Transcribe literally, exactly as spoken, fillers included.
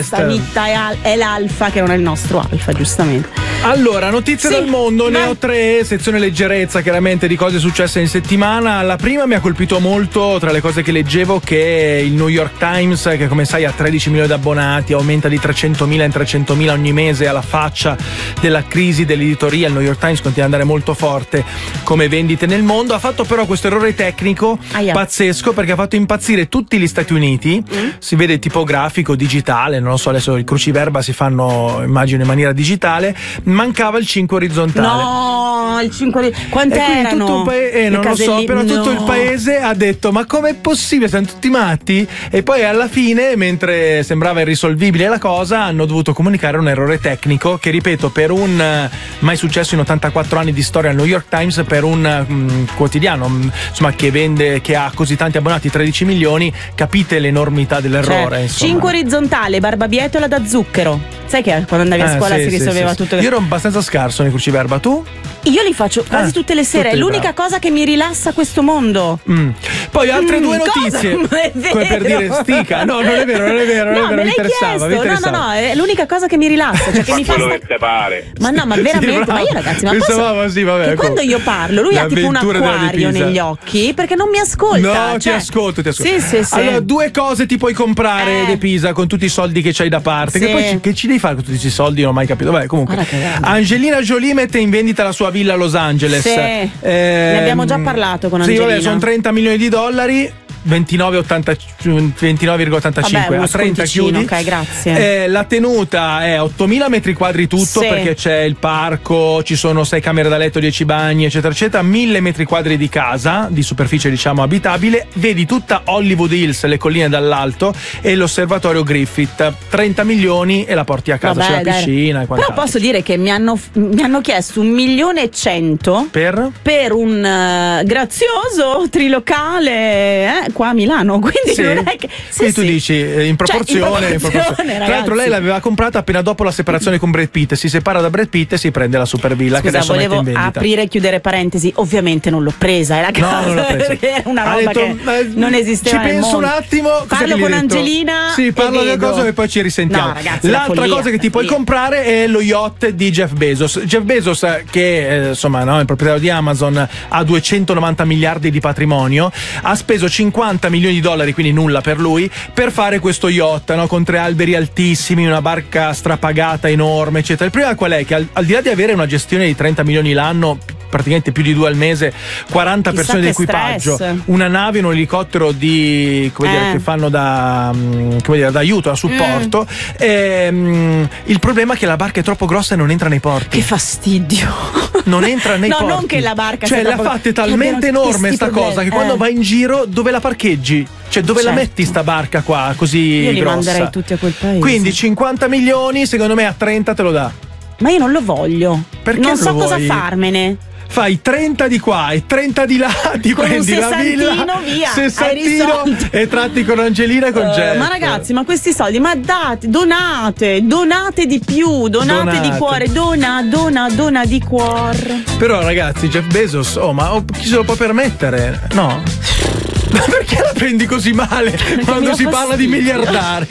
Nitta è, al- è l'alfa che non è il nostro alfa, giustamente. Allora, notizie Sì, dal mondo, ne vai. ho tre, sezione leggerezza chiaramente di cose successe in settimana. La prima mi ha colpito molto, tra le cose che leggevo, che il New York Times, che come sai ha tredici milioni di abbonati, aumenta di trecentomila in trecentomila ogni mese, alla faccia della crisi dell'editoria. Il New York Times continua ad andare molto forte come vendite nel mondo. Ha fatto però questo errore tecnico Aia. pazzesco, perché ha fatto impazzire tutti gli Stati Uniti. Mm. Si vede tipografico, digitale, non lo so, adesso i cruciverba si fanno immagino in maniera digitale. Mancava il cinque orizzontale. No, il cinque. Quante E quindi erano? tutto il paese, eh, Le non lo so, caselli- però tutto no. il paese ha detto: ma com'è possibile? Siamo tutti matti? E poi alla fine, mentre sembrava irrisolvibile la cosa, hanno dovuto comunicare un errore tecnico che, ripeto, per un eh, mai successo in ottantaquattro anni di storia al New York Times, per un mh, quotidiano mh, insomma che vende, che ha così tanti abbonati, tredici milioni, capite l'enormità dell'errore. Cioè, insomma. cinque orizzontale, barbabietola da zucchero. Sai che quando andavi a Eh, scuola sì, si sì, risolveva sì, tutto. sì. Io ero abbastanza scarso nei cruciverba, tu? Io li faccio quasi Ah, tutte le sere, è tutte, l'unica bravo. cosa che mi rilassa questo mondo. Mm. Poi altre Mm, due cosa? notizie. Non è vero. Come per dire stica. No, non è vero, non è vero, non No, è vero, me mi l'hai interessava, mi chiesto. No, no, interessava. no, è l'unica cosa che mi rilassa, cioè che mi fa quello sta- che te pare. Ma no, ma veramente, Sì, bravo. ma io ragazzi, ma posso... Pensavamo, sì, vabbè, che ecco. quando io parlo, lui Le ha tipo un avventure della acquario Depisa. negli occhi perché non mi ascolta. No, ti cioè- ascolto, ti ascolto. Sì, sì, sì. Allora, due cose ti puoi comprare, Eh. De Pisa, con tutti i soldi che c'hai da parte. Sì. Che poi ci, che ci devi fare con tutti questi soldi? Non ho mai capito. Vabbè, comunque. Guarda che bello. Angelina Jolie mette in vendita la sua villa a Los Angeles. Sì. Ehm, Ne abbiamo già parlato con Sì, vabbè, Angelina. sono trenta milioni di dollari. ventinove virgola ottantacinque Vabbè, uno a trenta sconticino, chiudi. ok, grazie. Eh, la tenuta è ottomila metri quadri tutto, Sì. perché c'è il parco, ci sono sei camere da letto, dieci bagni, eccetera, eccetera. mille metri quadri di casa, di superficie diciamo abitabile. Vedi tutta Hollywood Hills, le colline dall'alto, e l'osservatorio Griffith. trenta milioni e la porti a casa, Vabbè, c'è la dai. piscina e Però quant'altro. posso dire che mi hanno, mi hanno chiesto un milione e cento Per? per un eh, grazioso trilocale eh, qua a Milano, quindi Sì. non è che sì, Quindi tu sì. dici eh, in Cioè, proporzione, in in proporzione, proporzione. Tra l'altro ragazzi. lei l'aveva comprata appena dopo la separazione con Brad Pitt. Si separa da Brad Pitt e si prende la super villa che Scusa, adesso mette volevo in vendita. aprire e chiudere parentesi. Ovviamente non l'ho presa, è la casa, No, non l'ho presa. perché era una Ha roba detto, che eh, non esisteva Ci nel penso un mondo. attimo. cosa Parlo che gli con hai detto? Angelina. Sì, parlo e della vedo. cosa e poi ci risentiamo. No, ragazzi, la L'altra follia, cosa che ti puoi follia. comprare è lo yacht di Jeff Bezos. Jeff Bezos, che eh, insomma no, è il proprietario di Amazon, ha duecentonovanta miliardi di patrimonio, ha speso cinquanta milioni di dollari, quindi nulla per lui, per fare questo yacht, no, con tre alberi altissimi, una barca strapagata enorme, eccetera. Il problema qual è? Che al, al di là di avere una gestione di trenta milioni l'anno, praticamente più di due al mese, quaranta Chissà persone che d'equipaggio, stress. una nave e un elicottero di come Eh. dire, che fanno da mm, come dire, da aiuto, da supporto. Ehm, il problema è che la barca è troppo grossa e non entra nei porti. Che fastidio. Non entra nei no, porti. non che la barca Cioè, sia la troppo- fatta è che talmente abbiano enorme questi sta cosa che problemi. quando Eh. vai in giro dove la parcheggi? Cioè, dove la Certo. metti sta barca qua così Io li grossa? manderei tutti a quel paese. Quindi cinquanta milioni, secondo me a trenta te lo dà. Ma io non lo voglio. Perché non non so lo cosa vuoi? farmene. Fai trenta di qua e trenta di là, ti Con un prendi la sessantino, villa, via, hai sessantino risolto. e tratti con Angelina e con Eh, Jeff. ma ragazzi, ma questi soldi, ma date, donate, donate di più, donate, Donate. di cuore, dona, dona, dona di cuore. Però ragazzi, Jeff Bezos, oh ma oh, chi se lo può permettere? No. Ma perché la prendi così male quando mi si dà parla di fastidio. miliardari?